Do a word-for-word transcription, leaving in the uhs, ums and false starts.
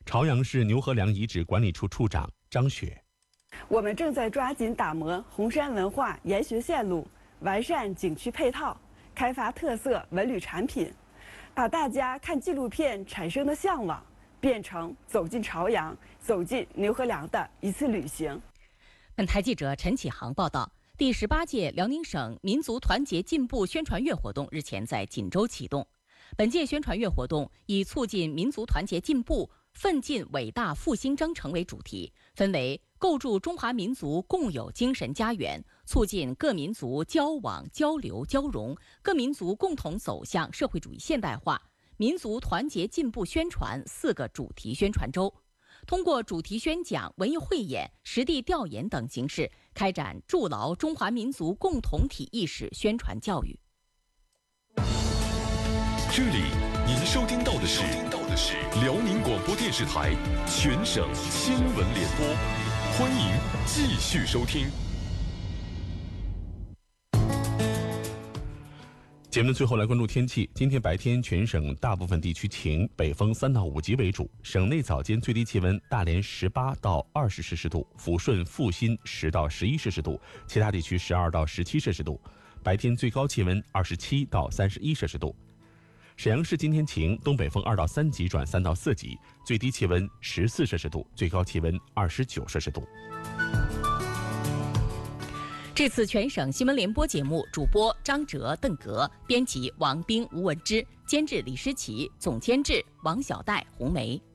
朝阳市牛河梁遗址管理处处长张雪。 我们正在抓紧打磨红山文化研学线路，完善景区配套，开发特色文旅产品，把大家看纪录片产生的向往变成走进朝阳、走进牛河梁的一次旅行。 本台记者陈启航报道。第十八届辽宁省民族团结进步宣传月活动日前在锦州启动。本届宣传月活动以促进民族团结进步、奋进伟大复兴征程为主题，分为构筑中华民族共有精神家园、促进各民族交往交流交融、各民族共同走向社会主义现代化、民族团结进步宣传四个主题宣传周。通过主题宣讲、文艺汇演、实地调研等形式，开展筑牢中华民族共同体意识宣传教育。 这里您收听到的是辽宁广播电视台全省新闻联播，欢迎继续收听。 节目的最后来关注天气。今天白天全省大部分地区晴，北风三到五级为主。省内早间最低气温大连十八到二十摄氏度，抚顺、阜新十到十一摄氏度，其他地区十二到十七摄氏度。白天最高气温二十七到三十一摄氏度。沈阳市今天晴，东北风二到三级转三到四级，最低气温十四摄氏度，最高气温二十九摄氏度。 这次全省新闻联播节目主播张哲、邓格，编辑王斌、吴文之，监制李诗琪，总监制王小戴、红梅。